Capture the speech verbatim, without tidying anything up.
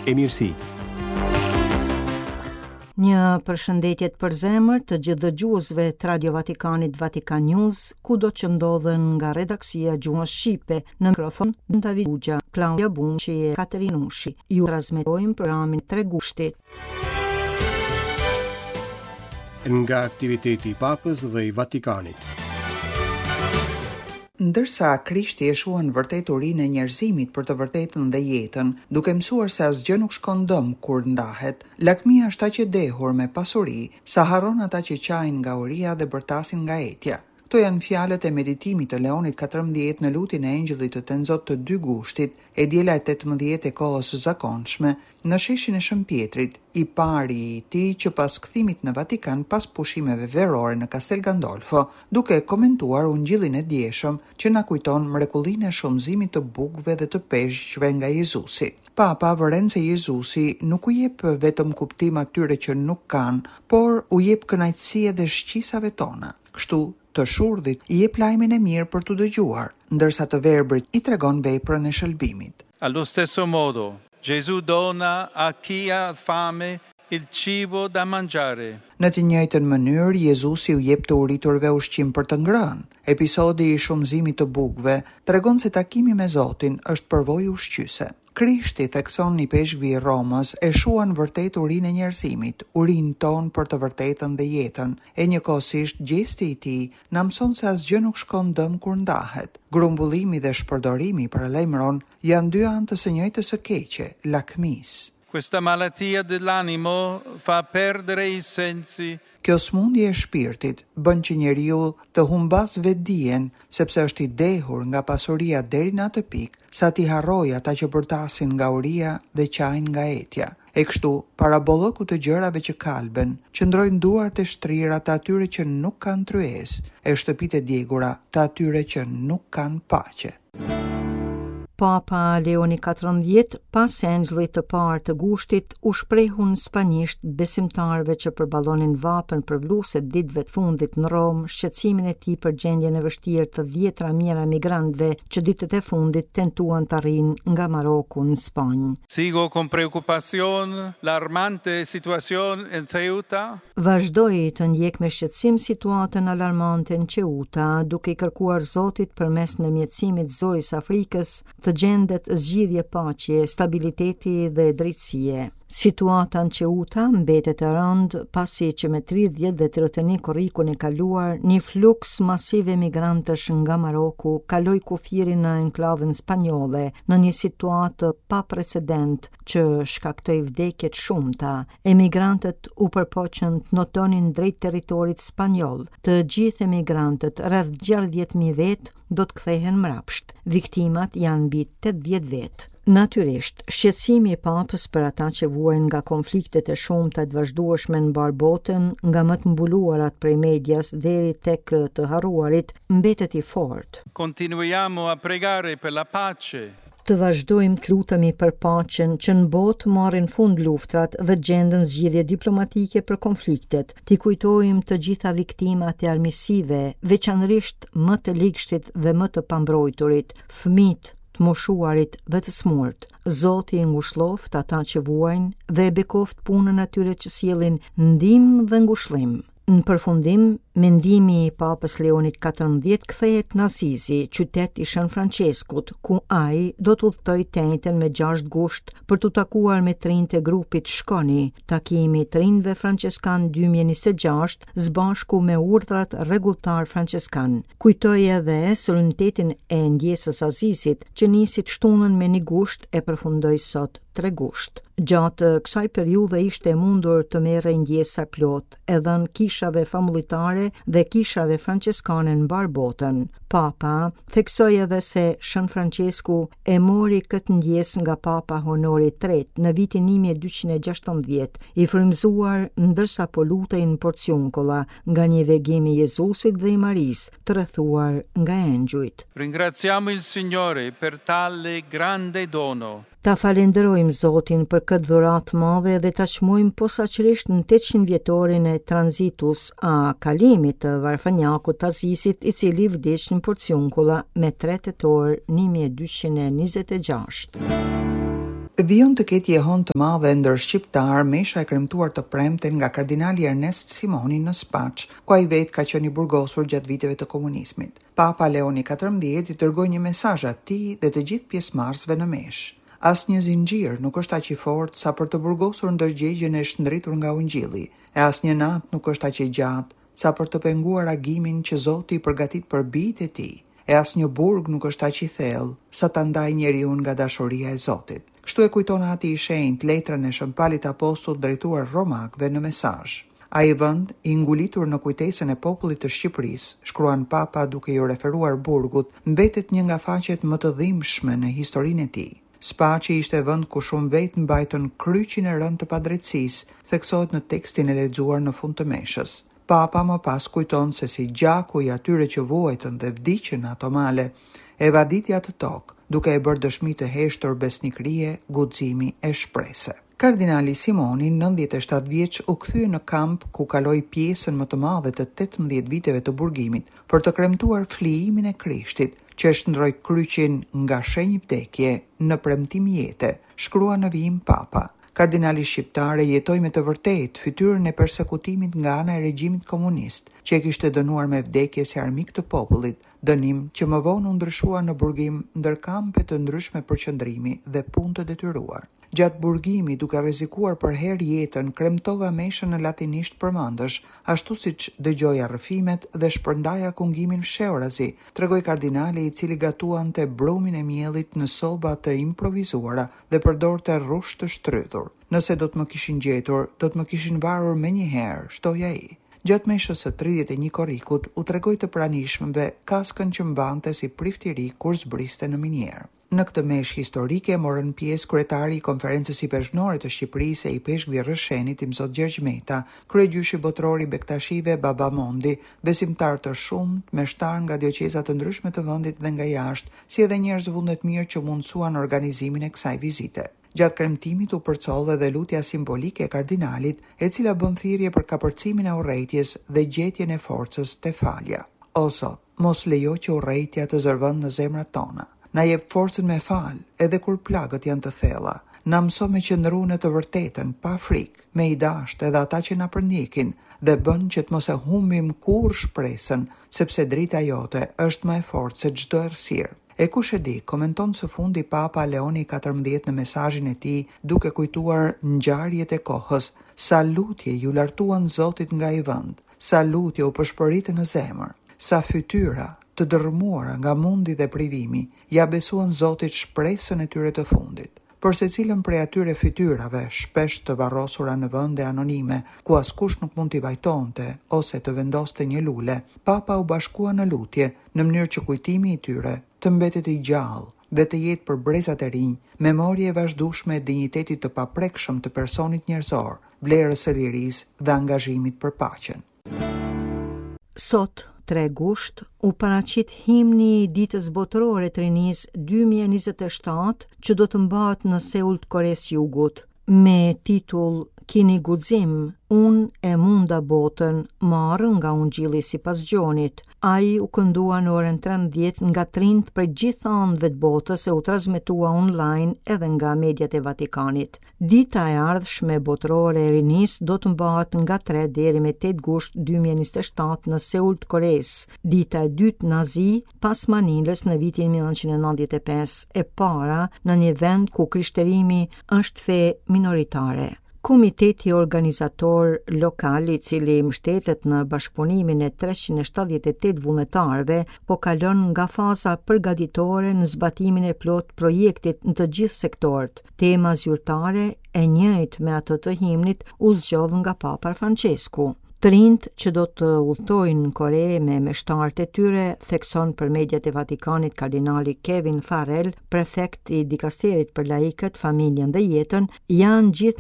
e mirësi. Një përshëndetje të përzemër të gjithë dëgjuesve të Radio Vatikanit Vatikan News, kudo që ndodhen nga redaksia Gjuhës Shqipe, në mikrofon David Buxha, Klaudia Bunqi e Katerinushi. Ju transmetojmë programin Tre Gushtit. Nga aktiviteti i Papës dhe i Vatikanit. Ndërsa Krishti e shuan vërtet urinë e njerëzimit për të vërtetën dhe jetën, duke mësuar se asgjë nuk shkon dëm kur ndahet, lakmia është aq e dehur me pasuri, sa harron ata që qajnë nga uria dhe bërtasin nga etja. Këto janë fjalët e meditimit të Leonit katërmbëdhjetë në lutjen e Engjëllit të Tenzot të dy gushtit, e diela e tetëmbëdhjetë e kohës së zakonshme, në sheshin e Shëmpjetrit, i pari i tij që pas kthimit në Vatikan pas pushimeve verore në Castel Gandolfo, duke komentuar ungjillin e dieshëm që na kujton mrekullinë e shumëzimit të bukëve dhe të peshqve nga Jezusi. Papa vëren se Jezusi nuk u jep vetëm kuptim atyre që nuk kanë, por u jep kënaqësi edhe shqisave tona. Kështu të shurdhit i jep lajmin e mirë për të dëgjuar, ndërsa të verbrit i tregon veprën e shëlbimit. Allo stesso modo, Gesù dona a chi ha fame il cibo da mangiare. Në të njëjtën mënyrë, Jezusi u jep të uriturve ushqim për të ngrënë. Episodi i shumëzimit të bukëve tregon se takimi me Zotin është përvojë ushqyese. Krishti, thekson një peshkvi i Romës, e shuan vërtet urinë e njerëzimit, urinë ton për të vërtetën dhe jetën, e njëkohësisht gjesti i tij na mëson se asgjë nuk shkon dëm kur ndahet. Grumbullimi dhe shpërdorimi paralajmëron janë dy anë të së njëjtës së keqe, lakmisë. Questa malattia dell'animo fa perdere i sensi. Kjo smundje e shpirtit bën që njeriu të humbas vetdijen, sepse është i dehur nga pasuria deri në atë pikë sa ti harrojë ata që bërtasin nga uria dhe qajnë nga etja. E kështu, para bollokut të gjërave që kalben, qëndrojnë duart e shtrira të atyre që nuk kanë tryezë, e shtëpitë e djegura të atyre që nuk kanë paqe. Papa Leoni katërmbëdhjetë, pas engjëllit të parë të gushtit, u shprehu në spanjisht besimtarëve që përballonin vapën për vluset ditëve të fundit në Romë, shqetësimin e tij për gjendjen e vështirë të dhjetra mijëra migrantëve që ditët e fundit tentuan të arrijnë nga Maroku në Spanjë. Sigo con preocupación la alarmante situación en Ceuta. Vazhdoi të ndjek me shqetësim situatën alarmante në Ceuta, duke i kërkuar Zotit përmes ndërmjetësimit të Zojës Afrikës të gjendet zgjidhje paqe, stabiliteti dhe drejtësie. Situata në Ceuta mbetet e rëndë pasi që me tridhjetë dhe tridhjetë e një korrikun e kaluar, një fluks masiv emigrantësh nga Maroku kaloi kufirin në enklavën spanjolle në një situatë pa precedent që shkaktoi vdekje të shumta. Emigrantët u përpoqën të notonin drejt territorit spanjoll. Të gjithë emigrantët, rreth gjashtëdhjetë mijë vet, do të kthehen mbrapsht. Viktimat janë mbi tetëdhjetë vet. Natyrisht, shqetësimi i Papës për ata që vuajnë nga konfliktet e shumta të vazhdueshme në mbar botën, nga më të mbuluarat prej medias deri tek të harruarit, mbetet i fortë. Continuiamo a pregare per la pace. Të vazhdojmë të lutemi për paqen që në botë marrin fund luftrat dhe gjenden zgjidhje diplomatike për konfliktet. T'i kujtojmë të gjitha viktimat e armiqësive, veçanërisht më të ligshtit dhe më të pambrojturit, fëmijët, të moshuarit dhe të smurt. Zoti i ngushëlloft ata që vuajnë dhe e bekoft punën atyre që sjellin ndihmë dhe ngushëllim. Në përfundim, mendimi i Papës Leonit katërmbëdhjetë kthehet në Asizi, qytet i Shën Franceskut, ku ai do të udhtoj tenjten me gjashtë gusht për të takuar me trinjtë e grupit Shkoni, takimi i trinjve franceskan dy mijë e njëzet e gjashtë, së bashku me urdhrat rregulltar franceskan. Kujtoi edhe solenitetin e ndjesës Azizit, që nisi shtunën me një gusht e përfundoi sot tre gusht. Gjatë kësaj periudhe ishte e mundur të merrej ndjesa plot, edhe në kishave famulitare dhe kishave franceskane në mbar botën. Papa theksoi edhe se Shën Francesku e mori këtë ndjesë nga Papa Honori i tretë në vitin një mijë e dyqind e gjashtëmbëdhjetë, i frymëzuar ndërsa po lutej në porciunkolla nga një vegim i Jezusit dhe i Marisë, të rrethuar nga engjujt. Ringraziamo il Signore per tale grande dono. Ta falenderojmë Zotin për këtë dhuratë madhe dhe ta çmojmë posaçërisht në tetëqind vjetorin e tranzitus a kalimit të Varfanjakut të Azisit, i cili vdiq në porciunkulla me tre tetor një mijë e dyqind e njëzet e gjashtë. Vion të ketë jehon të madhe ndër shqiptar, mesha e kremtuar të premten nga kardinali Ernest Simoni në Spaç, ku ai vetë ka qenë i burgosur gjatë viteve të komunizmit. Papa Leoni katërmbëdhjetë i dërgoi një mesazh atij dhe të gjithë pjesëmarrësve në mesh. Asnjë zinxhir nuk është aq i fortë sa për të burgosur ndërgjegjen e shndritur nga Ungjilli, e asnjë natë nuk është aq e gjatë sa për të penguar agimin që Zoti i përgatit për bijtë e tij, e asnjë burg nuk është aq i thellë sa ta ndajë njeriu nga dashuria e Zotit. Kështu e kujton ati i shenjtë letrën e shëmpalit apostull drejtuar romakëve në mesazh. Ai vend i ngulitur në kujtesën e popullit të Shqipërisë, shkruan Papa duke ju referuar burgut, mbetet një nga faqet më të dhimbshme në historinë e tij. Spaçi ishte vend ku shumë vetë mbajtën kryqin e rënd të padrejtësisë, theksohet në tekstin e lexuar në fund të meshës. Papa më pas kujton se si gjaku i atyre që vuajtën dhe vdiqën ato male, e vaditja të tokë, duke e bërë dëshmi të heshtur besnikërie, guximi e shprese. Kardinali Simoni, nëntëdhjetë e shtatë vjeç, u kthye në kamp ku kaloi pjesën më të madhe të tetëmbëdhjetë viteve të burgimit për të kremtuar flijimin e Krishtit, që e shndroi kryqin nga shenjë vdekje në premtim jete, shkrua në vijim Papa. Kardinali shqiptare jetoi me të vërtetë fytyrën e përsekutimit nga ana e regjimit komunist, që e kishte dënuar me vdekje si armik të popullit, dënim që më vonë u ndryshua në burgim ndër kampe të ndryshme përqendrimi dhe punë të detyruar. Gjatë burgimit, duke rrezikuar për herë jetën, kremtova meshën në latinisht përmendësh, ashtu siç dëgjoja rrëfimet dhe shpërndaja kungimin fsheurazi, tregoi kardinali, i cili gatuante brumin e miellit në soba të improvizuara dhe përdorte rrush të shtrydhur. Nëse do të më kishin gjetur, do të më kishin varur menjëherë, shtoi ai. Gjatë meshës së tridhjetë e një korrikut, u tregoi të pranishmëve kaskën që mbante si priftiri kur zbriste në minjerë. Në këtë meshë historike morën pjesë kryetari i Konferencës Ipershënore të Shqipërisë e i peshkëve Rrëshenit, Imzot Gjergj Meta, kryegjyshi botror i Bektashive Baba Mondi, besimtar të shumtë, meshtar nga dioqeza të ndryshme të vendit dhe nga jashtë, si edhe njerëz vullnetmirë që mundsuan organizimin e kësaj vizite. Gjatë kremtimit u përcoll edhe lutja simbolike e kardinalit, e cila bën thirrje për kapërcimin e urrejtjes dhe gjetjen e forcës te falja. O Zot, mos lejo që urrejtja të zërvend në zemrat tona. Na jep forcën me fal, edhe kur plagët janë të thella. Na mëso me qëndru në të vërtetën, pa frikë, me i dashtë edhe ata që na përndjekin, dhe bën që të mos e humbim kur shpresën, sepse drita jote është më e fortë se çdo errësirë. E kush e di, komenton së fundi Papa Leoni katërmbëdhjetë në mesazhin e tij, duke kujtuar ngjarjet e kohës, sa lutje ju lartuan Zotit nga i vend, sa lutje u përshpëritën në zemër, sa fytyra të dërmuara nga mundi dhe privimi, ja besuan Zotit shpresën e tyre të fundit. Për secilën prej atyre fytyrave, shpesh të varrosura në vende anonime, ku askush nuk mund t'i vajtonte ose të vendoste një lule, Papa u bashkua në lutje, në mënyrë që kujtimi i tyre të mbetet i gjallë dhe të jetë për brezat e rinj, memorie e vazhdueshme e dinjitetit të paprekshëm të personit njerëzor, vlerës së lirisë dhe angazhimit për paqen. Sot, tre gusht, u paraqit himni i ditës botërore të rinisë dy mijë e njëzet e shtatë, që do të mbahet në Seul të Koreas së Jugut, me titull Kini guxim, unë e munda botën, marrë nga Ungjilli sipas Gjonit. Ai u këndua në orën trembëdhjetë nga trindt prej gjithë anëve të botës e u transmetua online edhe nga mediat e Vatikanit. Dita e ardhshme botërore e rinisë do të mbahet nga tre deri me tetë gusht dy mijë e njëzet e shtatë në Seul të Koreas, dita e dytë nazi pas Manilës në vitin mille nëntëqind e nëntëdhjetë e pesë, e para në një vend ku krishterimi është fe minoritare. Komiteti organizator lokal, i cili mbështetet në bashkëpunimin e treqind e shtatëdhjetë e tetë vullnetarëve, po kalon nga faza përgatitore në zbatimin e plot projektit në të gjithë sektorët. Tema zyrtare e njëjtë me atë të himnit u zgjodh nga Papa Francesku. Trindt që do të udhtojnë në Kore me meshtarët e tyre, thekson për mediat e Vatikanit kardinali Kevin Farrell, prefekt i dikasterit për laikët, familjen dhe jetën, janë gjithë